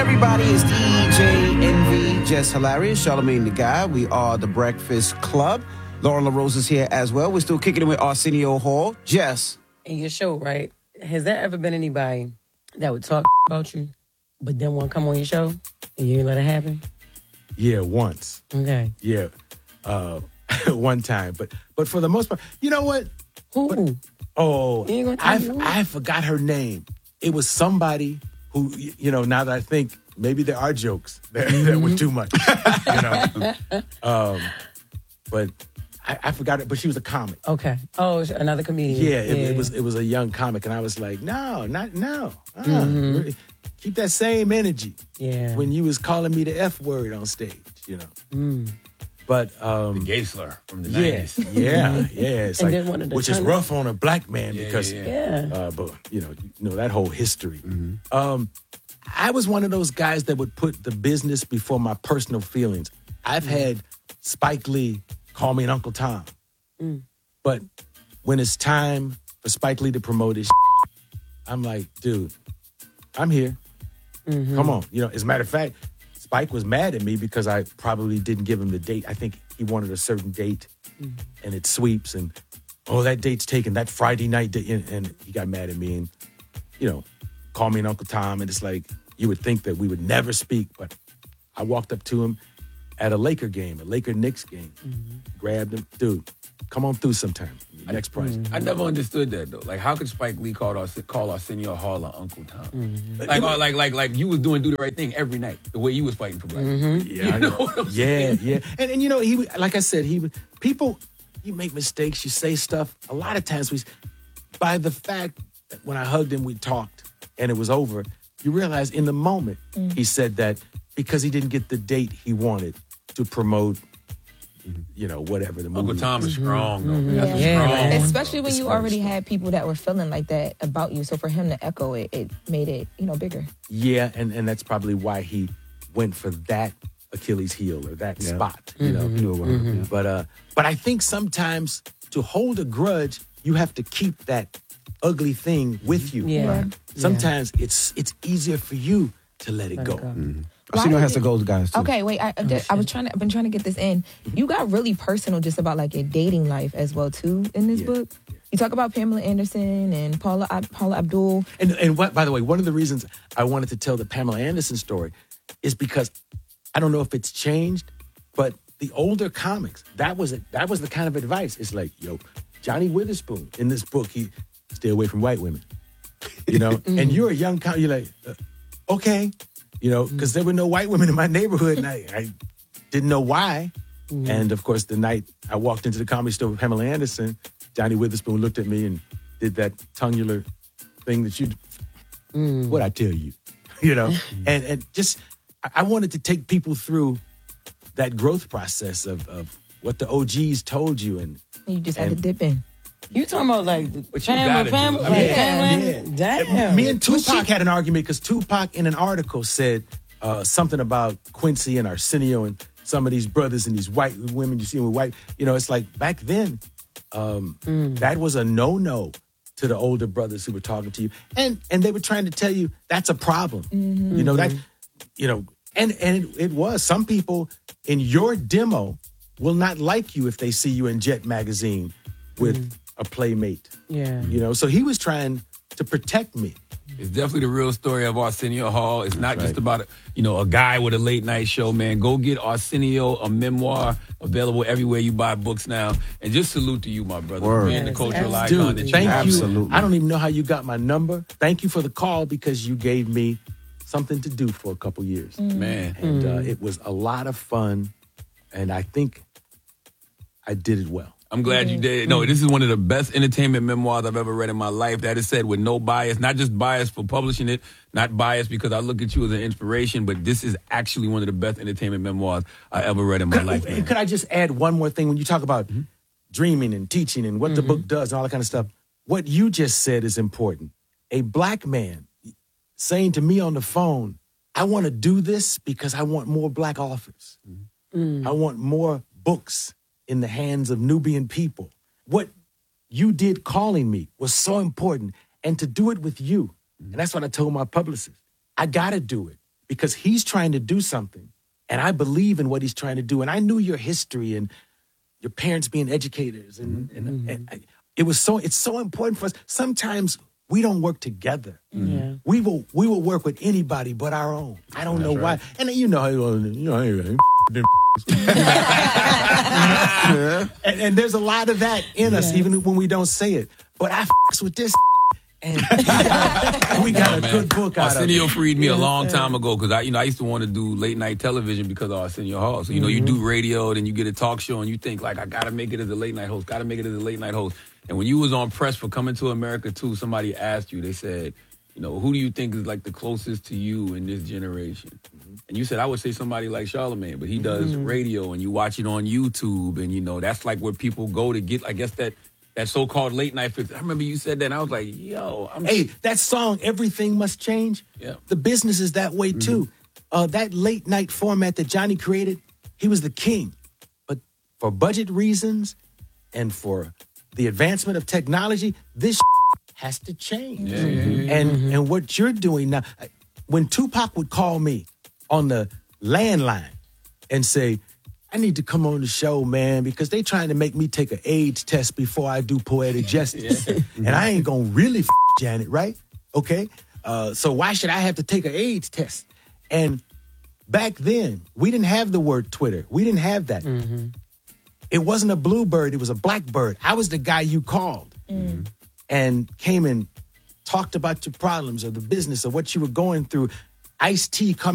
everybody? It's DJ Envy, Jess Hilarious, Charlamagne the Guy. We are the Breakfast Club. Lauren LaRose is here as well. We're still kicking it with Arsenio Hall. Jess. In your show, right? Has there ever been anybody that would talk about you, but then want to come on your show and you ain't let it happen? Yeah, once. Okay. Yeah, one time. But for the most part, you know what? Who? I forgot her name. It was somebody who, now that I think, maybe there are jokes that were too much, but I forgot it. But she was a comic. Okay. Oh, another comedian. Yeah, it was a young comic, and I was like, no. Really, keep that same energy. Yeah. When you was calling me the F word on stage, But the gay slur from the 90s. Yeah. It's And like, then one of the which is rough on a black man because, Yeah. but that whole history. I was one of those guys that would put the business before my personal feelings. I've had Spike Lee call me an Uncle Tom, but when it's time for Spike Lee to promote his, I'm like, dude, I'm here. Come on, As a matter of fact, Spike was mad at me because I probably didn't give him the date. I think he wanted a certain date, and it sweeps, and that date's taken, that Friday night date, and he got mad at me, and call me an Uncle Tom, and it's like you would think that we would never speak, but I walked up to him at a Laker game, a Laker-Knicks game, grabbed him, dude, come on through sometime. Next prize. I never understood that though. Like, how could Spike Lee call Arsenio Hall an Uncle Tom? Like you was doing Do the Right Thing every night, the way you was fighting for black people. Yeah, I know what I'm saying? Yeah. And he, like I said, you make mistakes, you say stuff. A lot of times by the fact that when I hugged him, we talked and it was over, you realize in the moment he said that because he didn't get the date he wanted to promote, whatever the movie. Uncle Tom is strong, though. Yeah. Especially when you already had people that were feeling like that about you. So for him to echo it, it made it, bigger. Yeah, and that's probably why he went for that Achilles heel or that spot, But I think sometimes to hold a grudge, you have to keep that ugly thing with you. Yeah. Sometimes it's easier for you to let it go. Arsenio has to go, guys, too. Okay, wait. I've been trying to get this in. You got really personal just about like your dating life as well too in this book. You talk about Pamela Anderson and Paula Abdul. And what, by the way, one of the reasons I wanted to tell the Pamela Anderson story is because I don't know if it's changed, but the older comics, that was the kind of advice. It's like, Johnny Witherspoon in this book, he stay away from white women, and you're a young comic, you're like, okay. Because there were no white women in my neighborhood, and I didn't know why. And, of course, the night I walked into the Comedy Store with Pamela Anderson, Johnny Witherspoon looked at me and did that tongular thing that what'd I tell you? And just, I wanted to take people through that growth process of what the OGs told you. And you just had to dip in. You talking about like Pamela? Yeah. Damn. Me and Tupac had an argument because Tupac in an article said something about Quincy and Arsenio and some of these brothers and these white women you see with white. It's like back then, that was a no-no to the older brothers who were talking to you, and they were trying to tell you that's a problem. And it was. Some people in your demo will not like you if they see you in Jet magazine with a playmate. Yeah. So he was trying to protect me. It's definitely the real story of Arsenio Hall. It's not just about a guy with a late night show, man. Go get Arsenio, a memoir, available everywhere you buy books now. And just salute to you, my brother, for being the cultural icon that you thank are. you. Absolutely. I don't even know how you got my number. Thank you for the call because you gave me something to do for a couple years. Man. And it was a lot of fun, and I think I did it well. I'm glad you did. No, this is one of the best entertainment memoirs I've ever read in my life. That is said with no bias, not just bias for publishing it, not bias because I look at you as an inspiration, but this is actually one of the best entertainment memoirs I ever read in my life. Man. Could I just add one more thing? When you talk about dreaming and teaching and what the book does and all that kind of stuff, what you just said is important. A black man saying to me on the phone, I want to do this because I want more black authors. I want more books in the hands of Nubian people. What you did calling me was so important. And to do it with you, and that's what I told my publicist, I got to do it because he's trying to do something, and I believe in what he's trying to do. And I knew your history and your parents being educators, and it's so important for us. Sometimes we don't work together. Yeah. We will work with anybody but our own. I don't know why. And and there's a lot of that in us, even when we don't say it. But I f***s with this, and we got a good book out of it. Arsenio freed me a long time ago because I used to want to do late night television because of Arsenio Hall. So you do radio, then you get a talk show, and you think like I gotta make it as a late night host. And when you was on press for Coming to America 2, somebody asked you. They said, who do you think is like the closest to you in this generation? And you said, I would say somebody like Charlamagne, but he does radio, and you watch it on YouTube, and that's like where people go to get, I guess, that so-called late night fix. I remember you said that, and I was like, yo. Hey, that song, Everything Must Change, the business is that way too. That late night format that Johnny created, he was the king. But for budget reasons and for the advancement of technology, this has to change. And what you're doing now, when Tupac would call me on the landline and say, I need to come on the show, man, because they trying to make me take an AIDS test before I do Poetic Justice. And I ain't going to really Janet, right? Okay? So why should I have to take an AIDS test? And back then, we didn't have the word Twitter. We didn't have that. It wasn't a bluebird. It was a blackbird. I was the guy you called and came and talked about your problems or the business or what you were going through. Ice-T coming